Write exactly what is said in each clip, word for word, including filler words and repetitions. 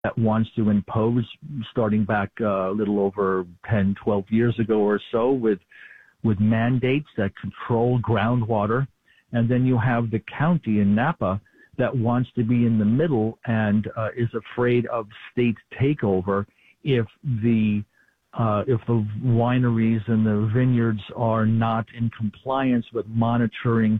that wants to impose, starting back uh, a little over ten, twelve years ago or so, with with mandates that control groundwater. And then you have the county in Napa that wants to be in the middle and uh, is afraid of state takeover if the uh, if the wineries and the vineyards are not in compliance with monitoring.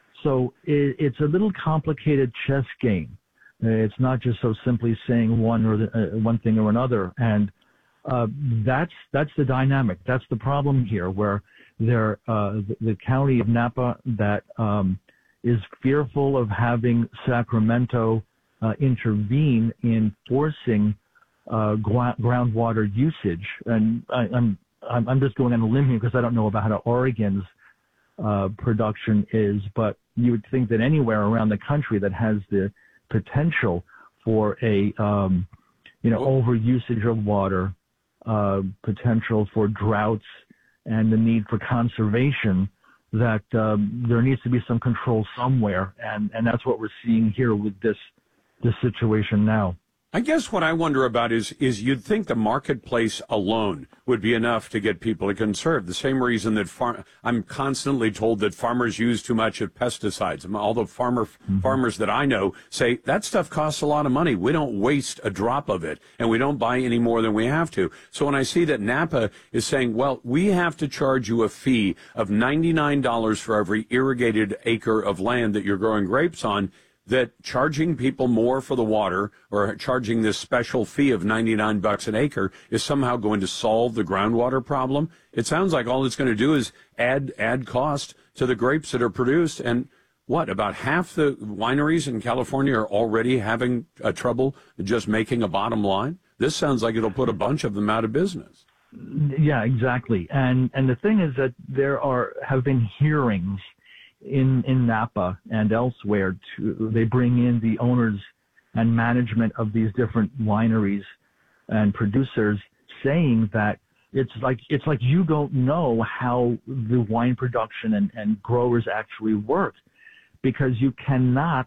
So it, it's a little complicated chess game. It's not just so simply saying one or the, uh, one thing or another, and uh, that's that's the dynamic. That's the problem here, where there uh, the, the county of Napa that um, is fearful of having Sacramento uh, intervene in forcing uh, gro- groundwater usage. And I, I'm I'm just going on a limb here because I don't know about how Oregon's uh, production is, but you would think that anywhere around the country that has the potential for a um, you know over usage of water, uh, potential for droughts, and the need for conservation, that um, there needs to be some control somewhere, and, and that's what we're seeing here with this this situation now. I guess what I wonder about is is you'd think the marketplace alone would be enough to get people to conserve. The same reason that far, I'm constantly told that farmers use too much of pesticides. All the farmer mm-hmm. farmers that I know say that stuff costs a lot of money. We don't waste a drop of it, and we don't buy any more than we have to. So when I see that Napa is saying, well, we have to charge you a fee of ninety-nine dollars for every irrigated acre of land that you're growing grapes on, that charging people more for the water or charging this special fee of ninety-nine bucks an acre is somehow going to solve the groundwater problem. It sounds like all it's going to do is add add cost to the grapes that are produced. And what, about half the wineries in California are already having uh, trouble just making a bottom line? This sounds like it'll put a bunch of them out of business. Yeah, exactly. And and the thing is that there are have been hearings in in Napa and elsewhere. To they bring in the owners and management of these different wineries and producers, saying that it's like it's like you don't know how the wine production and, and growers actually work, because you cannot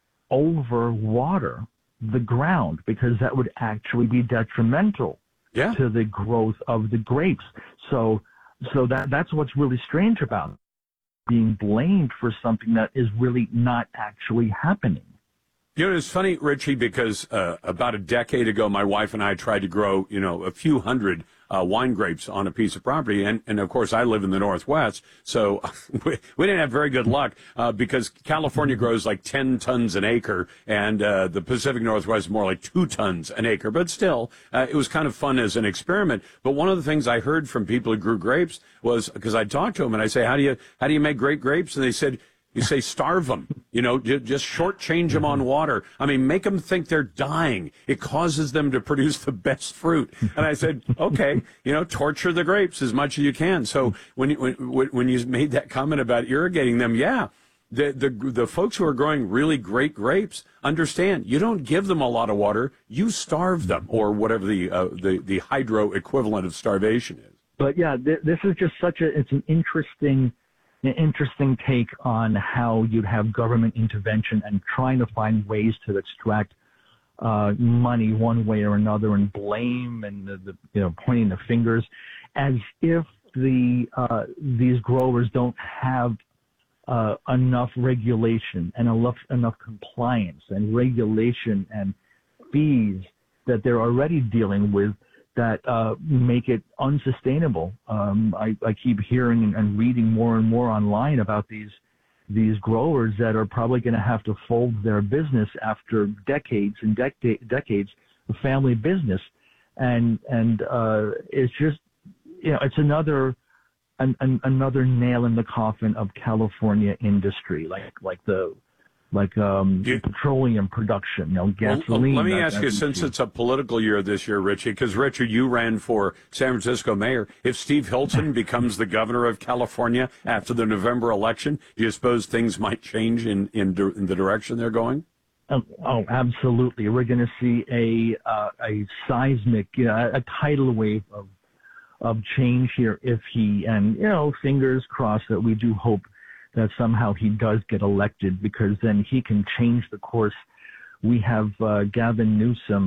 overwater the ground, because that would actually be detrimental yeah. to the growth of the grapes. So so that that's what's really strange about it, being blamed for something that is really not actually happening. You know, it's funny, Richie, because uh, about a decade ago, my wife and I tried to grow, you know, a few hundred uh, wine grapes on a piece of property. And, and of course, I live in the Northwest, so we, we didn't have very good luck uh, because California grows like ten tons an acre, and uh, the Pacific Northwest is more like two tons an acre. But still, uh, it was kind of fun as an experiment. But one of the things I heard from people who grew grapes was, because I talked to them and I say, how do you how do you make great grapes? And they said, you say starve them, you know, just shortchange them on water. I mean, make them think they're dying. It causes them to produce the best fruit. And I said, okay, you know, torture the grapes as much as you can. So when you, when, when you made that comment about irrigating them, yeah, the, the, the folks who are growing really great grapes understand you don't give them a lot of water. You starve them, or whatever the, uh, the, the hydro equivalent of starvation is. But yeah, th- this is just such a, it's an interesting An interesting take on how you'd have government intervention and trying to find ways to extract uh, money one way or another, and blame and the, the you know pointing the fingers, as if the uh, these growers don't have uh, enough regulation and enough enough compliance and regulation and fees that they're already dealing with, that uh, make it unsustainable. Um, I, I keep hearing and, and reading more and more online about these these growers that are probably going to have to fold their business after decades and dec- decades of family business, and and uh, it's just you know it's another an, an, another nail in the coffin of California industry, like like the. like um, you, petroleum production, you know, gasoline. Well, let me ask you, since it's a political year this year, Richie, because, Richard, you ran for San Francisco mayor. If Steve Hilton becomes the governor of California after the November election, do you suppose things might change in, in, in the direction they're going? Oh, oh absolutely. We're going to see a uh, a seismic, you know, a tidal wave of of change here if he, and, you know, fingers crossed that we do hope that somehow he does get elected, because then he can change the course. We have uh, Gavin Newsom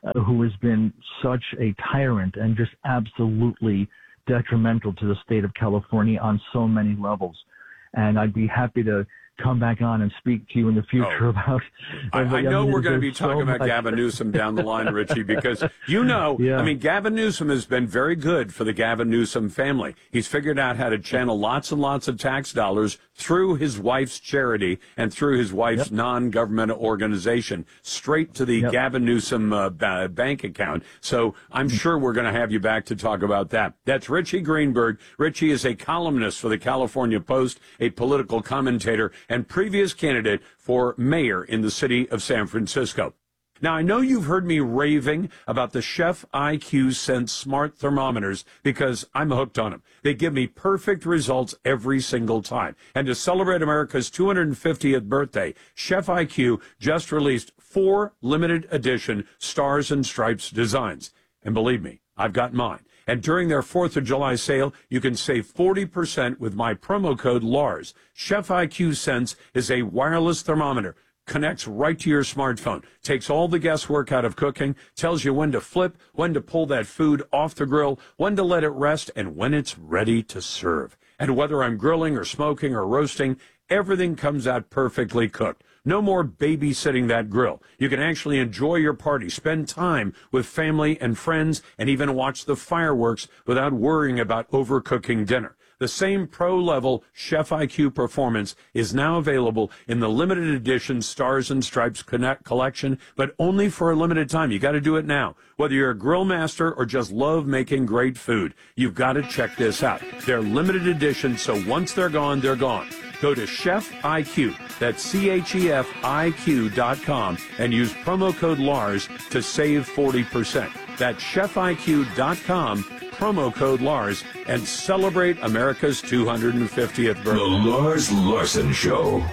uh, who has been such a tyrant and just absolutely detrimental to the state of California on so many levels. And I'd be happy to come back on and speak to you in the future oh. about. I, I know I mean, we're going to be talking so about much. Gavin Newsom down the line, Richie, because you know, yeah. I mean, Gavin Newsom has been very good for the Gavin Newsom family. He's figured out how to channel lots and lots of tax dollars through his wife's charity and through his wife's yep. non-governmental organization straight to the yep. Gavin Newsom uh, b- bank account. So I'm sure we're going to have you back to talk about that. That's Richie Greenberg. Richie is a columnist for the California Post, a political commentator, and previous candidate for mayor in the city of San Francisco. Now, I know you've heard me raving about the Chef I Q Sense smart thermometers because I'm hooked on them. They give me perfect results every single time. And to celebrate America's two hundred fiftieth birthday, Chef I Q just released four limited edition Stars and Stripes designs. And believe me, I've got mine. And during their fourth of July sale, you can save forty percent with my promo code Lars. Chef I Q Sense is a wireless thermometer. Connects right to your smartphone, takes all the guesswork out of cooking, tells you when to flip, when to pull that food off the grill, when to let it rest, and when it's ready to serve. And whether I'm grilling or smoking or roasting, everything comes out perfectly cooked. No more babysitting that grill. You can actually enjoy your party, spend time with family and friends, and even watch the fireworks without worrying about overcooking dinner. The same pro-level Chef I Q performance is now available in the limited edition Stars and Stripes Connect collection, but only for a limited time. You got to do it now. Whether you're a grill master or just love making great food, you've got to check this out. They're limited edition, so once they're gone, they're gone. Go to Chef I Q, that's C H E F I Q dot com, and use promo code Lars to save forty percent. That's Chef I Q dot com, promo code Lars, and celebrate America's two hundred fiftieth birthday. The Lars Larson Show.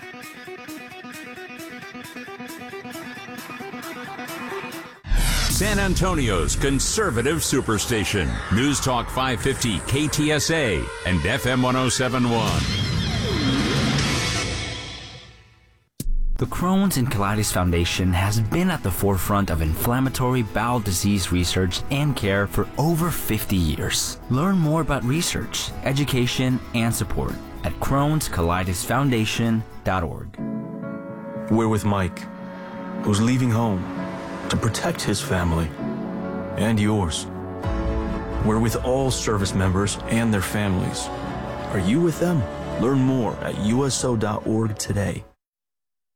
San Antonio's conservative superstation. News Talk five fifty K T S A and F M one oh seven point one. The Crohn's and Colitis Foundation has been at the forefront of inflammatory bowel disease research and care for over fifty years. Learn more about research, education, and support at crohns colitis foundation dot org. We're with Mike, who's leaving home to protect his family and yours. We're with all service members and their families. Are you with them? Learn more at U S O dot org today.